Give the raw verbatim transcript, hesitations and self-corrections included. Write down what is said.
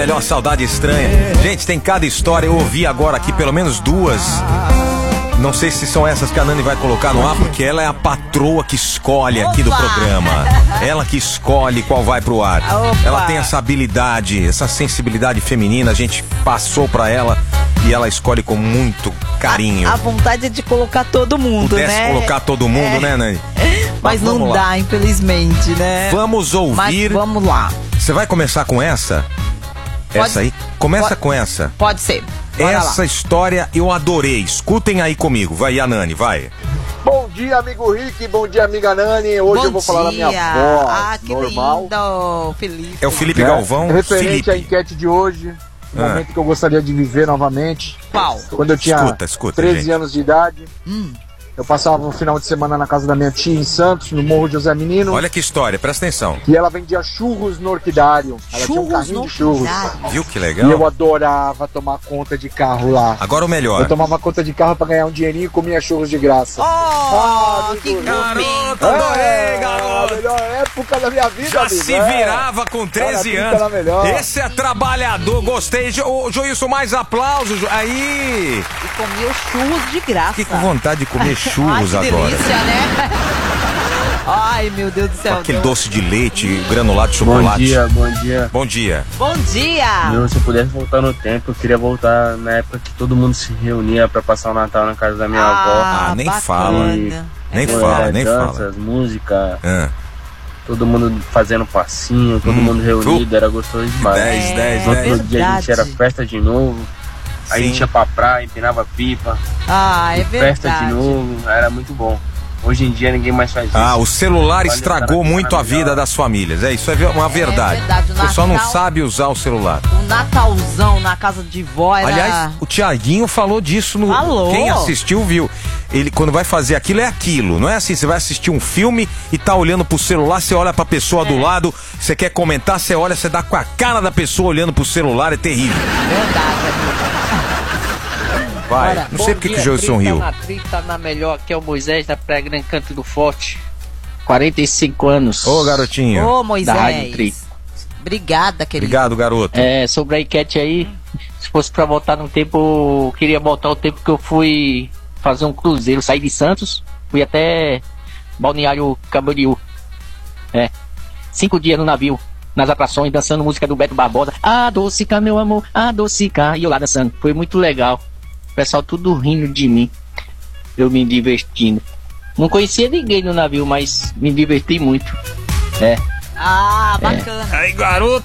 Melhor Saudade Estranha. Gente, tem cada história. Eu ouvi agora aqui pelo menos duas. Não sei se são essas que a Nani vai colocar no ar, porque ela é a patroa que escolhe aqui do programa. Ela que escolhe qual vai pro ar. Ela tem essa habilidade, essa sensibilidade feminina. A gente passou pra ela e ela escolhe com muito carinho. A, a vontade é de colocar todo mundo, Pudesse né? colocar todo mundo, é. né, Nani? Mas, Mas não lá. dá, infelizmente, né? Vamos ouvir. Mas vamos lá. Você vai começar com essa? Pode, essa aí? Começa pode, com essa. Pode ser. Bora essa lá. história eu adorei. Escutem aí comigo. Vai, a Nani, vai. Bom dia, amigo Rick. Bom dia, amiga Nani. Hoje Bom eu vou falar da minha dia. voz Ah, que normal. lindo, Felipe. É o Felipe né? Galvão. Referente Felipe. à enquete de hoje, um Ah. momento que eu gostaria de viver novamente. Qual? Quando eu tinha Escuta, escuta, treze gente. anos de idade, Hum. eu passava um final de semana na casa da minha tia em Santos, no Morro José Menino. Olha que história, presta atenção. E ela vendia churros no Orquidário. Ela tinha um Churros carrinho no de churros. Orquidário. Viu que E eu legal? adorava tomar conta de carro lá. Agora o melhor. Eu tomava conta de carro pra ganhar um dinheirinho e comia churros de graça. Oh, Ah, que amigo, Garoto, adorei, É, garoto. a melhor época da minha vida, Já amigo, se é. virava com treze Era anos. melhor. Esse é trabalhador, gostei. Jo, ô, Joilson, mais aplausos. Jo- Aí. E comia os churros de graça. Fiquei com vontade de comer churros Ai, que agora. delícia, né? Ai, meu Deus do céu. Aquele Deus. doce de leite, granulado de chocolate. Bom dia, bom dia. Bom dia. Bom dia. Eu, se eu pudesse voltar no tempo, eu queria voltar na época que todo mundo se reunia pra passar o Natal na casa da minha avó. Ah, nem bacana. fala. É Nem verdade. fala, Era nem danças, música, Ah, todo mundo fazendo passinho, todo Hum, mundo reunido, era gostoso demais. dez, É, dez, No dez. outro dia a gente era verdade. festa de novo, aí a Sim. gente ia pra praia, empinava pipa, Ah, é festa verdade. de novo, era muito bom. Hoje em dia ninguém mais faz isso. Ah, o celular Olha, estragou cara, muito a melhor. vida das famílias. É, isso é uma verdade. verdade, o O pessoal não Natal- sabe usar o celular. O Natalzão na casa de vó era... Aliás, o Tiaguinho falou disso no. Falou. Quem assistiu viu. Ele, quando vai fazer aquilo, é aquilo. Não é assim, você vai assistir um filme e tá olhando pro celular, você olha pra pessoa do lado, você quer comentar, você olha, você dá com a cara da pessoa olhando pro celular, é terrível. Verdade, amigo. Vai. Bora. Não sei porque que o Joilson riu. Na atriz tá na melhor, que é o Moisés da Praia Grande Canto do Forte. quarenta e cinco anos. Ô, garotinho. Ô, Da Rádio Tri. Moisés. Obrigada, querido. Obrigado, garoto. É, sobre a enquete aí, se fosse pra voltar no tempo, eu queria voltar ao tempo que eu fui fazer um cruzeiro, saí de Santos, fui até Balneário Camboriú. É, cinco dias no navio, nas atrações, dançando música do Beto Barbosa. Adocica, meu amor, adocica. E eu lá dançando, foi muito legal. O pessoal tudo rindo de mim, eu me divertindo. Não conhecia ninguém no navio, mas me diverti muito. É. Ah, bacana. Aí, garoto.